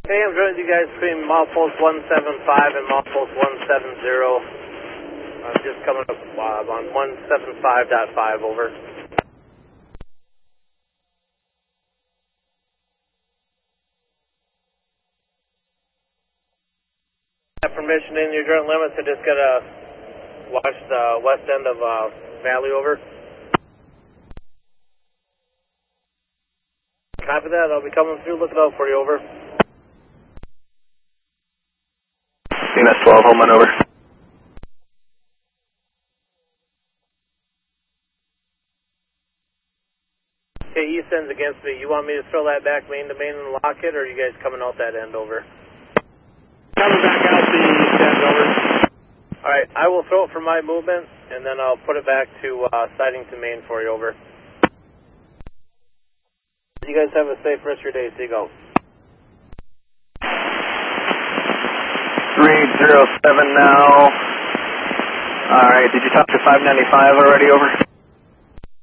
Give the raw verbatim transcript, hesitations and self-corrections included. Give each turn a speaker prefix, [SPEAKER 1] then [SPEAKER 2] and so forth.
[SPEAKER 1] Hey, I'm joining you guys between milepost one seven five and milepost one seven zero. I'm just coming up uh, on one seven five point five, over. Have permission in your joint limits to just gotta watch the west end of uh, Valley, over. Copy that, I'll be coming through, looking out for you, over.
[SPEAKER 2] C M S twelve, home run, over.
[SPEAKER 1] Okay, east end's against me. You want me to throw that back main to main and lock it, or are you guys coming out that end, over?
[SPEAKER 3] Coming back out the east end, over.
[SPEAKER 1] Alright, I will throw it for my movement, and then I'll put it back to uh, siding to main for you, over. You guys have a safe rest of your day. Seagull.
[SPEAKER 2] three zero seven now. Alright, did you talk to five ninety-five already, over?